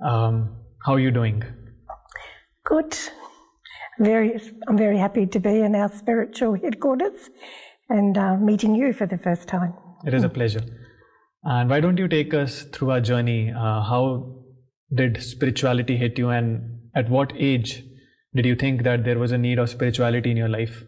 How are you doing? Good. I'm very happy to be in our spiritual headquarters and meeting you for the first time. It is a pleasure. And why don't you take us through our journey? How did spirituality hit you, and at what age did you think that there was a need of spirituality in your life?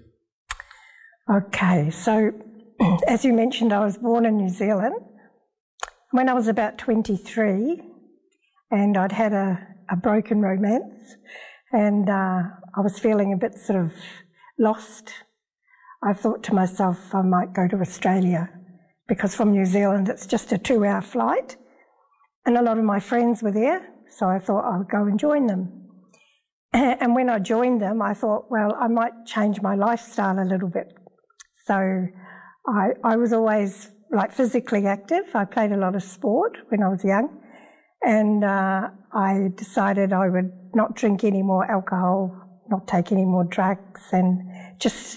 Okay, so as you mentioned, I was born in New Zealand. When I was about 23, and I'd had a broken romance, and I was feeling a bit sort of lost. I thought to myself I might go to Australia, because from New Zealand it's just a 2-hour flight, and a lot of my friends were there, so I thought I would go and join them. And when I joined them, I thought, well, I might change my lifestyle a little bit. So I was always like physically active. I played a lot of sport when I was young, and I decided I would not drink any more alcohol, not take any more drugs, and just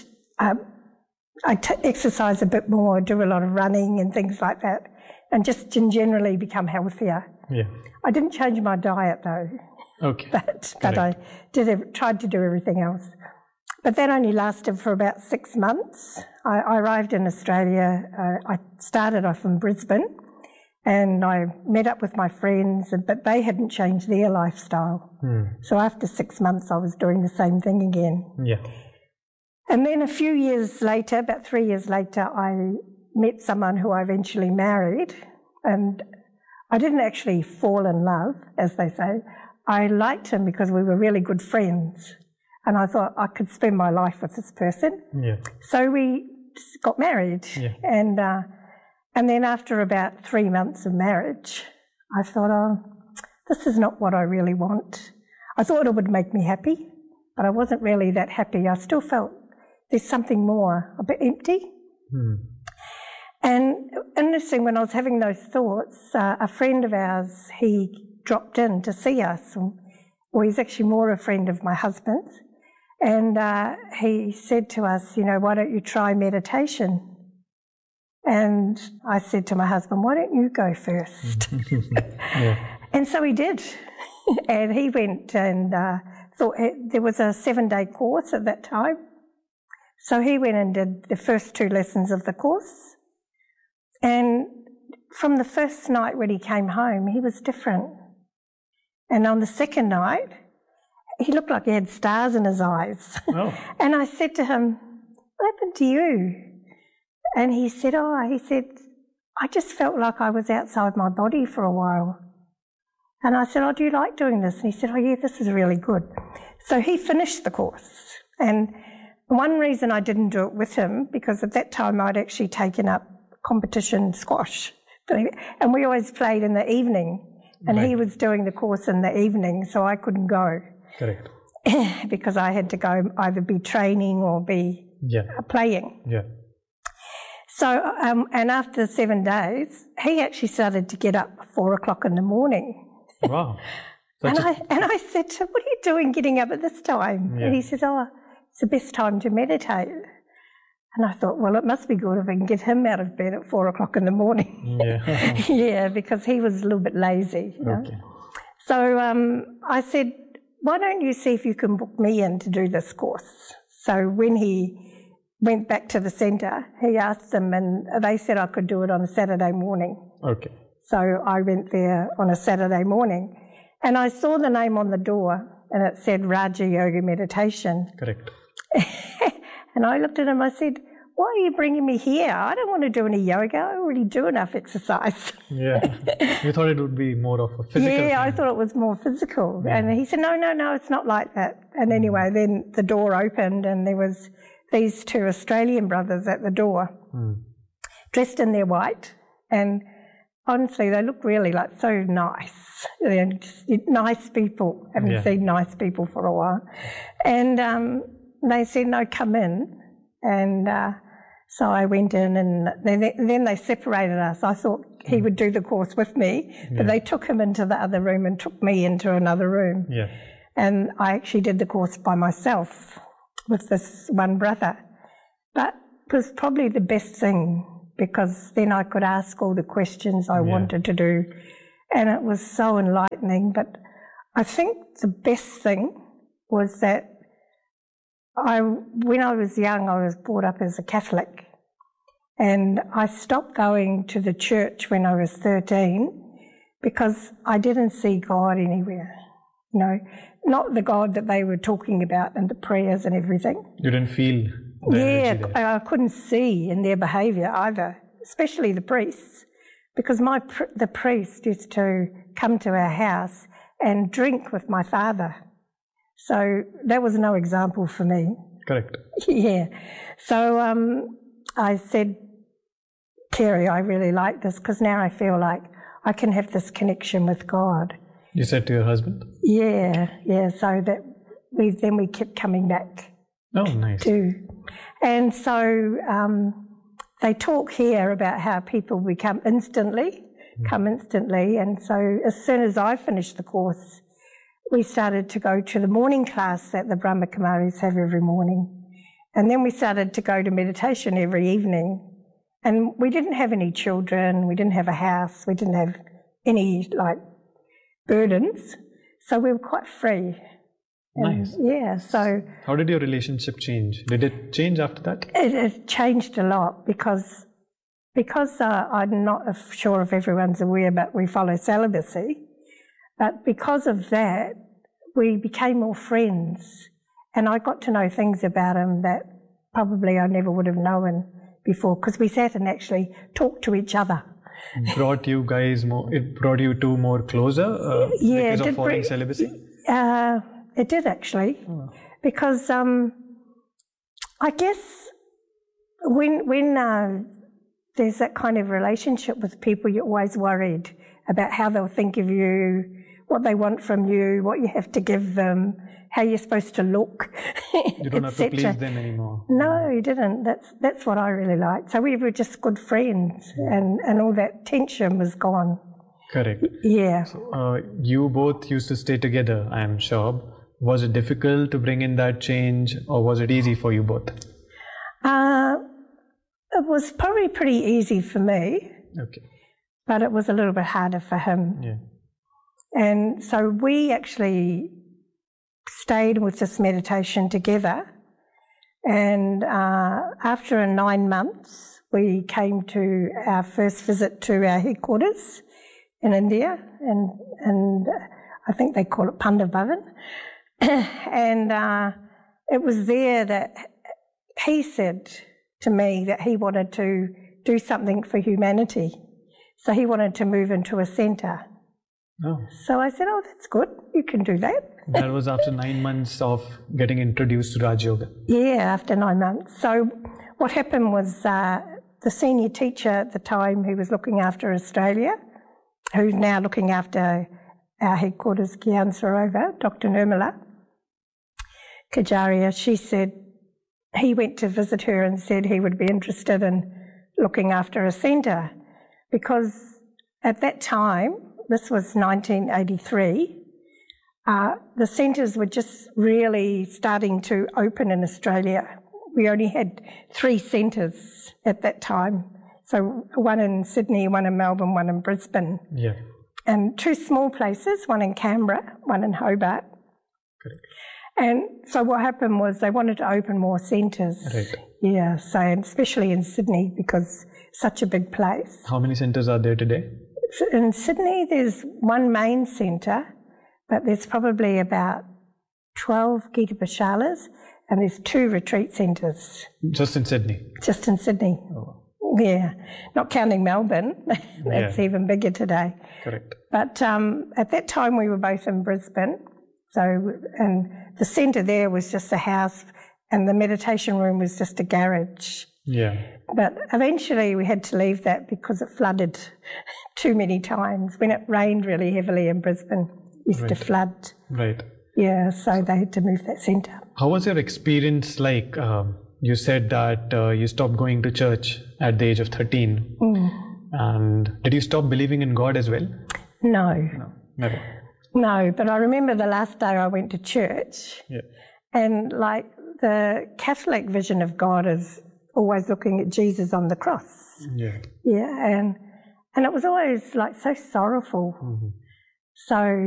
exercise a bit more, do a lot of running and things like that, and just generally become healthier. Yeah. I didn't change my diet though. Okay. But I tried to do everything else. But that only lasted for about 6 months. I arrived in Australia. I started off in Brisbane, and I met up with my friends, but they hadn't changed their lifestyle. So after 6 months, I was doing the same thing again. Yeah. And then a few years later, about 3 years later, I met someone who I eventually married, and I didn't actually fall in love, as they say. I liked him because we were really good friends, and I thought I could spend my life with this person. Yeah. So we got married, and then after about 3 months of marriage, I thought, oh, this is not what I really want. I thought it would make me happy, but I wasn't really that happy. I still felt there's something more, a bit empty. And interesting, when I was having those thoughts, a friend of ours, he dropped in to see us. Well, he's actually more a friend of my husband's. And he said to us, you know, why don't you try meditation? And I said to my husband, why don't you go first? And so he did. And he went and thought there was a 7-day course at that time. So he went and did the first 2 lessons of the course. And from the first night when he came home, he was different. And on the second night, he looked like he had stars in his eyes. Oh. And I said to him, what happened to you? And he said, I just felt like I was outside my body for a while. And I said, oh, do you like doing this? And he said, oh, yeah, this is really good. So he finished the course. And one reason I didn't do it with him, because at that time I'd actually taken up competition squash. And we always played in the evening. And he was doing the course in the evening, so I couldn't go. Correct. Because I had to go either be training or be playing. Yeah. So, and after 7 days, he actually started to get up at 4 o'clock in the morning. Wow. And I said to him, what are you doing getting up at this time? And he says, oh, it's the best time to meditate. And I thought, well, it must be good if I can get him out of bed at 4 o'clock in the morning. Yeah. Yeah, because he was a little bit lazy. You know? Okay. So I said, why don't you see if you can book me in to do this course? So when he went back to the centre, he asked them, and they said I could do it on a Saturday morning. Okay. So I went there on a Saturday morning, and I saw the name on the door, and it said Raja Yoga Meditation. Correct. And I looked at him, I said, why are you bringing me here? I don't want to do any yoga. I already do enough exercise. Yeah. You thought it would be more of a physical thing. I thought it was more physical. Yeah. And he said, no, it's not like that. And anyway, then the door opened and there was these 2 Australian brothers at the door, dressed in their white. And honestly, they look really like so nice. They're just nice people. Haven't seen nice people for a while. And they said, no, come in. And so I went in, and then they separated us. I thought he would do the course with me, but they took him into the other room and took me into another room. Yeah. And I actually did the course by myself with this one brother. But it was probably the best thing, because then I could ask all the questions I wanted to do. And it was so enlightening. But I think the best thing was that when I was young, I was brought up as a Catholic, and I stopped going to the church when I was 13 because I didn't see God anywhere. You know, not the God that they were talking about and the prayers and everything. You didn't feel the energy there. I couldn't see in their behaviour either, especially the priests, because the priest used to come to our house and drink with my father. So that was no example for me. Correct. Yeah. So I said, Kerry, I really like this because now I feel like I can have this connection with God. You said to your husband? Yeah. So that we kept coming back. Oh, nice. And so they talk here about how people come instantly. And so as soon as I finished the course, we started to go to the morning class that the Brahma Kumaris have every morning. And then we started to go to meditation every evening. And we didn't have any children, we didn't have a house, we didn't have any burdens. So we were quite free. Nice. Yeah, so... How did your relationship change? Did it change after that? It changed a lot because I'm not sure if everyone's aware, but we follow celibacy. But because of that, we became more friends. And I got to know things about him that probably I never would have known before, because we sat and actually talked to each other. It brought you two more closer because of following celibacy? It did actually, because I guess when there's that kind of relationship with people, you're always worried about how they'll think of you, what they want from you, what you have to give them, how you're supposed to look. You don't have to please them anymore. No, you didn't. That's what I really liked. So we were just good friends, and all that tension was gone. Correct. Yeah. So, you both used to stay together, I am sure. Was it difficult to bring in that change, or was it easy for you both? It was probably pretty easy for me. Okay. But it was a little bit harder for him. Yeah. And so we actually stayed with this meditation together. And after 9 months, we came to our first visit to our headquarters in India, and I think they call it Pandava Bhavan. And it was there that he said to me that he wanted to do something for humanity. So he wanted to move into a centre. Oh. So I said, that's good, you can do that. That was after 9 months of getting introduced to Raj Yoga? Yeah, after 9 months. So what happened was the senior teacher at the time who was looking after Australia, who's now looking after our headquarters, Gyan Sarovar, Dr. Nirmala Kajaria, she said he went to visit her and said he would be interested in looking after a centre, because at that time, this was 1983, the centres were just really starting to open in Australia. We only had 3 centres at that time. So one in Sydney, one in Melbourne, one in Brisbane. Yeah. And 2 small places, one in Canberra, one in Hobart. Correct. And so what happened was they wanted to open more centres. Right. Yeah, so especially in Sydney, because it's such a big place. How many centres are there today? In Sydney, there's 1 main centre, but there's probably about 12 Gita Pashalas, and there's 2 retreat centres. Just in Sydney? Just in Sydney. Oh. Yeah, not counting Melbourne. That's even bigger today. Correct. But at that time we were both in Brisbane. So, and the centre there was just a house, and the meditation room was just a garage. Yeah. But eventually we had to leave that because it flooded too many times. When it rained really heavily in Brisbane, it used to flood. Right. Yeah, so they had to move that centre. How was your experience like? You said that you stopped going to church at the age of 13. And did you stop believing in God as well? No. No, never. No, but I remember the last day I went to church, and like the Catholic vision of God is always looking at Jesus on the cross. Yeah. Yeah, and it was always like so sorrowful. So